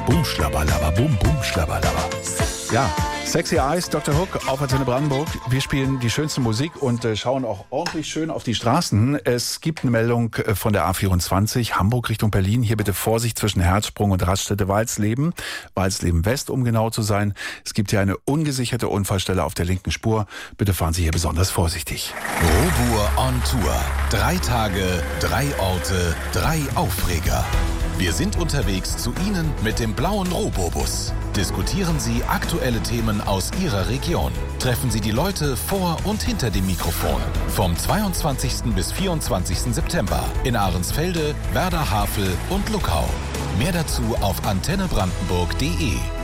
Bum, schlabberlabber, bum, bum, schlabberlabber. Ja, Sexy Eyes, Dr. Hook auf Antenne Brandenburg. Wir spielen die schönste Musik und schauen auch ordentlich schön auf die Straßen. Es gibt eine Meldung von der A24, Hamburg Richtung Berlin. Hier bitte Vorsicht zwischen Herzsprung und Raststätte-Walsleben. Walsleben West, um genau zu sein. Es gibt hier eine ungesicherte Unfallstelle auf der linken Spur. Bitte fahren Sie hier besonders vorsichtig. Robur on Tour. 3 Tage, 3 Orte, 3 Aufreger. Wir sind unterwegs zu Ihnen mit dem blauen Robobus. Diskutieren Sie aktuelle Themen aus Ihrer Region. Treffen Sie die Leute vor und hinter dem Mikrofon. Vom 22. bis 24. September in Ahrensfelde, Werder Havel und Luckau. Mehr dazu auf antennebrandenburg.de.